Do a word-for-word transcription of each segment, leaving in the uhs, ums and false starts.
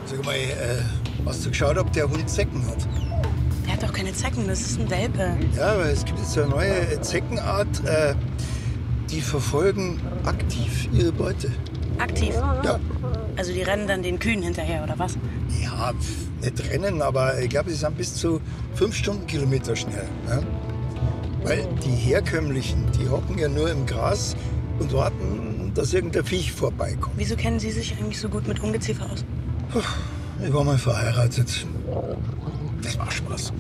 Sag mal, äh, hast du geschaut, ob der Hund Zecken hat? Der hat doch keine Zecken, das ist ein Welpe. Ja, aber es gibt jetzt so eine neue Zeckenart, äh, die verfolgen aktiv ihre Beute. Aktiv? Ja. Also die rennen dann den Kühen hinterher, oder was? Ja, nicht rennen, aber ich glaube, sie sind bis zu fünf Stundenkilometer schnell. Ja? Weil die herkömmlichen, die hocken ja nur im Gras und warten, dass irgendein Viech vorbeikommt. Wieso kennen Sie sich eigentlich so gut mit Ungeziefer aus? Puh, ich war mal verheiratet. Das war Spaß.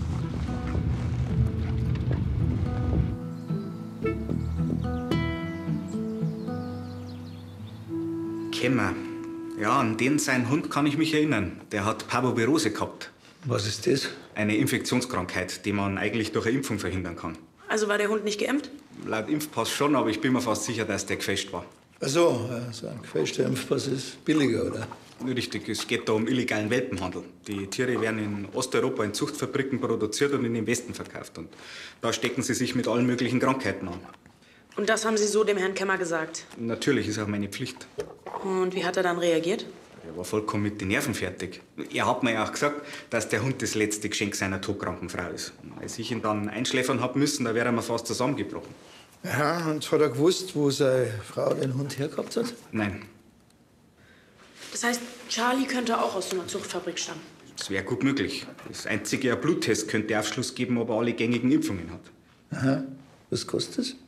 Kämmer. Ja, an den seinen Hund kann ich mich erinnern. Der hat Parvovirose gehabt. Was ist das? Eine Infektionskrankheit, die man eigentlich durch eine Impfung verhindern kann. Also war der Hund nicht geimpft? Laut Impfpass schon, aber ich bin mir fast sicher, dass der gefälscht war. Ach so, so ein gefälschter Impfpass ist billiger, oder? Richtig, es geht da um illegalen Welpenhandel. Die Tiere werden in Osteuropa in Zuchtfabriken produziert und in den Westen verkauft. Und da stecken sie sich mit allen möglichen Krankheiten an. Und das haben Sie so dem Herrn Kemmer gesagt? Natürlich, ist auch meine Pflicht. Und wie hat er dann reagiert? Er war vollkommen mit den Nerven fertig. Er hat mir ja auch gesagt, dass der Hund das letzte Geschenk seiner todkranken Frau ist. Und als ich ihn dann einschläfern hab müssen, da wäre er mir fast zusammengebrochen. Ja, und hat er gewusst, wo seine Frau den Hund hergehabt hat? Nein, Das heißt, Charlie könnte auch aus so einer Zuchtfabrik stammen. das wäre gut möglich. Das einzige, ein Bluttest könnte Aufschluss geben, ob er alle gängigen Impfungen hat. Aha. Was kostet es?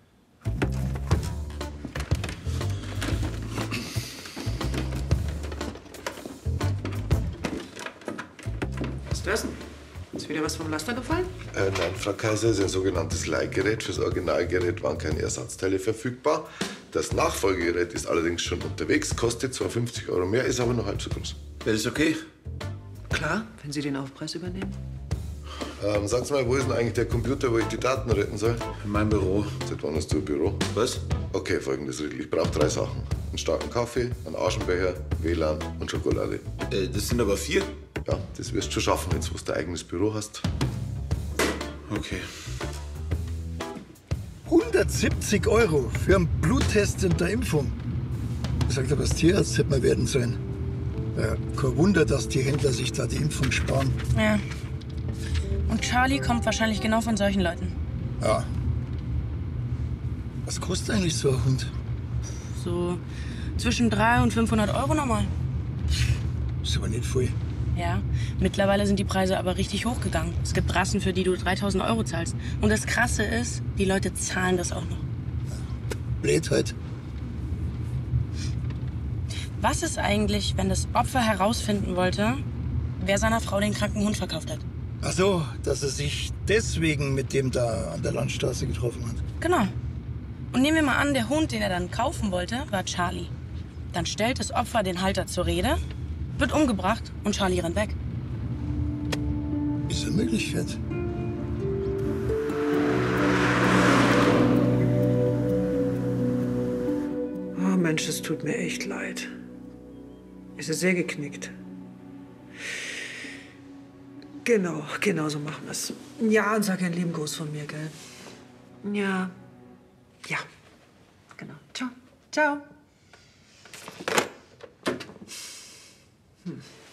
Was ist das denn? Ist wieder was vom Laster gefallen? Äh, nein, Frau Kaiser, ist ein sogenanntes Leihgerät. Fürs Originalgerät waren keine Ersatzteile verfügbar. Das Nachfolgegerät ist allerdings schon unterwegs, kostet zwar fünfzig Euro mehr, ist aber nur halb so groß. Wäre das okay? Klar, wenn Sie den Aufpreis übernehmen. Ähm, sag's mal, wo ist denn eigentlich der Computer, wo ich die Daten retten soll? In meinem Büro. Seit wann hast du ein Büro? Was? Okay, folgendes, Riedl. Ich brauche drei Sachen. Einen starken Kaffee, einen Aschenbecher, W L A N und Schokolade. Äh, das sind aber vier. Ja, das wirst du schon schaffen, wenn du dein eigenes Büro hast. Okay. hundertsiebzig Euro für einen Bluttest und eine Impfung. Sagt aber, das Tierarzt hätte man werden sollen. Ja, kein Wunder, dass die Händler sich da die Impfung sparen. Ja. Und Charlie kommt wahrscheinlich genau von solchen Leuten. Ja. Was kostet eigentlich so ein Hund? So zwischen dreihundert und fünfhundert Euro nochmal. Ist aber nicht viel. Ja, mittlerweile sind die Preise aber richtig hochgegangen. Es gibt Rassen, für die du dreitausend Euro zahlst. Und das Krasse ist, die Leute zahlen das auch noch. Blöd halt. Was ist eigentlich, wenn das Opfer herausfinden wollte, wer seiner Frau den kranken Hund verkauft hat? Ach so, dass er sich deswegen mit dem da an der Landstraße getroffen hat. Genau. Und nehmen wir mal an, der Hund, den er dann kaufen wollte, war Charlie. Dann stellt das Opfer den Halter zur Rede, wird umgebracht und Charlie rennt weg. Ist eine Möglichkeit. Oh Mensch, es tut mir echt leid. Ist er sehr geknickt. Genau, genau so machen wir's. Ja, und sag einen lieben Gruß von mir, gell? Ja. Ja. Genau. Ciao. Ciao. Hm.